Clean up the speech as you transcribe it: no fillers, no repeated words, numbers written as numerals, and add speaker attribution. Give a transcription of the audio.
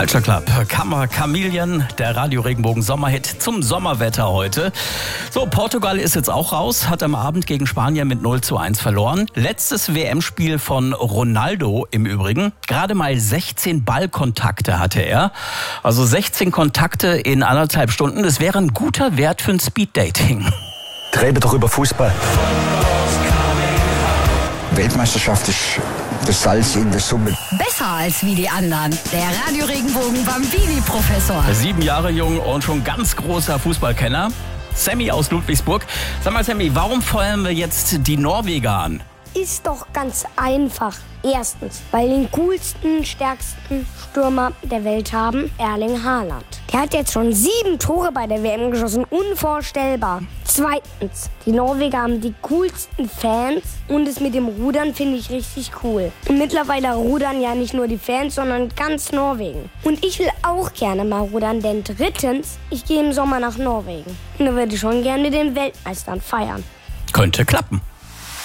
Speaker 1: Culture Club, Chameleon, der Radio-Regenbogen Sommerhit zum Sommerwetter heute. So, Portugal ist jetzt auch raus, hat am Abend gegen Spanien mit 0:1 verloren. Letztes WM-Spiel von Ronaldo im Übrigen. Gerade mal 16 Ballkontakte hatte er. Also 16 Kontakte in 1,5 Stunden. Das wäre ein guter Wert für ein Speeddating.
Speaker 2: Reden doch über Fußball. Weltmeisterschaft ist das Salz in der Suppe.
Speaker 3: Besser als wie die anderen. Der Radio-Regenbogen Bambini-Professor.
Speaker 1: 7 Jahre jung und schon ganz großer Fußballkenner. Sammy aus Ludwigsburg. Sag mal, Sammy, warum feuern wir jetzt die Norweger an?
Speaker 4: Ist doch ganz einfach. Erstens, weil wir den coolsten, stärksten Stürmer der Welt haben, Erling Haaland. Der hat jetzt schon 7 Tore bei der WM geschossen, unvorstellbar. Zweitens, die Norweger haben die coolsten Fans und es mit dem Rudern finde ich richtig cool. Und mittlerweile rudern ja nicht nur die Fans, sondern ganz Norwegen. Und ich will auch gerne mal rudern, denn drittens, ich gehe im Sommer nach Norwegen. Und da würde ich schon gerne mit den Weltmeistern feiern.
Speaker 1: Könnte klappen.